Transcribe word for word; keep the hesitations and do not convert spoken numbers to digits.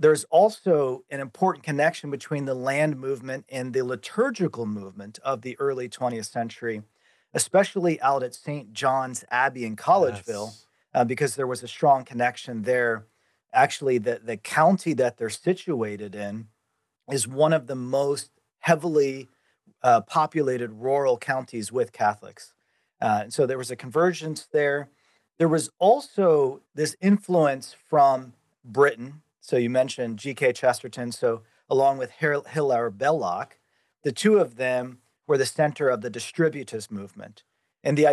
there's also an important connection between the land movement and the liturgical movement of the early twentieth century, especially out at Saint John's Abbey in Collegeville, Yes. uh, because there was a strong connection there. Actually, the, the county that they're situated in is one of the most heavily uh, populated rural counties with Catholics. Uh, and so there was a convergence there. There was also this influence from Britain. So you mentioned G K. Chesterton. So along with Hil- Hilaire Belloc, the two of them were the center of the distributist movement. And the